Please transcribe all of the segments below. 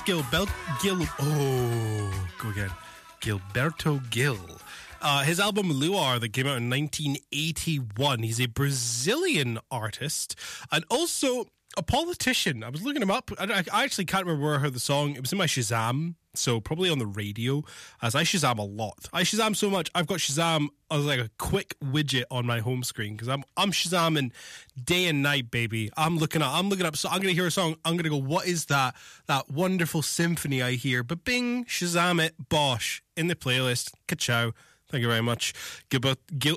Gilberto Gil. His album Luar that came out in 1981. He's a Brazilian artist and also a politician. I was looking him up. I actually can't remember where I heard the song. It was in my Shazam, so probably on the radio, as I Shazam a lot. I Shazam so much, I've got Shazam as like a quick widget on my home screen because I'm Shazamming day and night, baby. I'm looking up. So I'm gonna hear a song. I'm gonna go, what is that wonderful symphony I hear? But bing, Shazam it, bosh, in the playlist. Ka-chow. Thank you very much, Gilbert.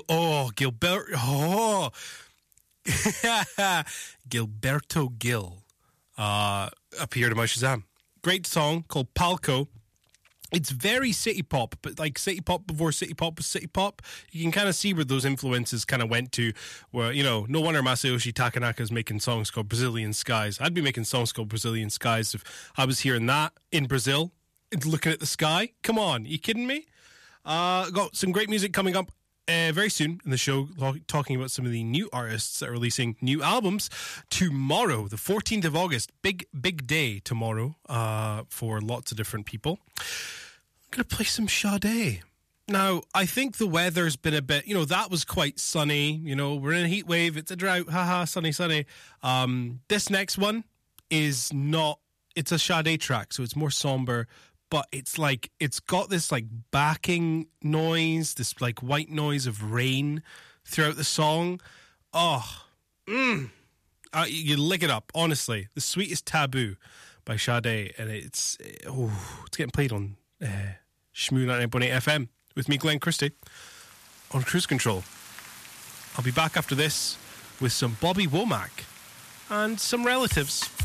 Gilberto Gil appeared in my Shazam. Great song called Palco. It's very city pop, but like city pop before city pop was city pop. You can kind of see where those influences kind of went to, where, you know, no wonder Masayoshi Takanaka is making songs called Brazilian Skies. I'd be making songs called Brazilian Skies if I was hearing that in Brazil and looking at the sky. Come on, are you kidding me? Got some great music coming up very soon in the show, talking about some of the new artists that are releasing new albums tomorrow, the 14th of August. Big day tomorrow for lots of different people. I'm going to play some Sade. Now, I think the weather's been a bit, that was quite sunny. We're in a heat wave. It's a drought. Haha, sunny. This next one is not, it's a Sade track, so it's more somber. But it's like, it's got this like backing noise, this like white noise of rain throughout the song. You lick it up, honestly. The Sweetest Taboo by Sade. And it's getting played on Shmoo 99.8 FM with me, Glenn Christie, on Cruise Control. I'll be back after this with some Bobby Womack and some relatives.